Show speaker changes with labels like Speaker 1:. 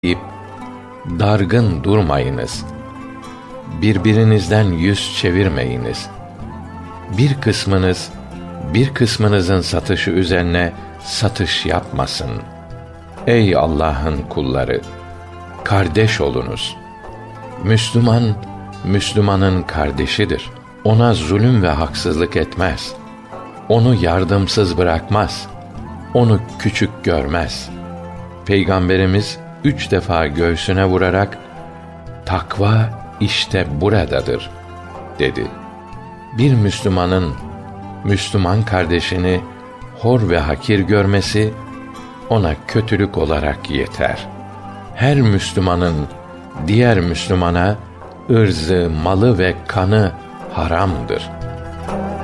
Speaker 1: deyip dargın durmayınız. Birbirinizden yüz çevirmeyiniz. Bir kısmınızın satışı üzerine satış yapmasın. Ey Allah'ın kulları! Kardeş olunuz. Müslümanın kardeşidir. Ona zulüm ve haksızlık etmez. Onu yardımsız bırakmaz. Onu küçük görmez. Peygamberimiz 3 defa göğsüne vurarak, "Takva işte buradadır," dedi. Bir Müslüman kardeşini hor ve hakir görmesi, ona kötülük olarak yeter. Her Müslümanın diğer Müslümana ırzı, malı ve kanı haramdır.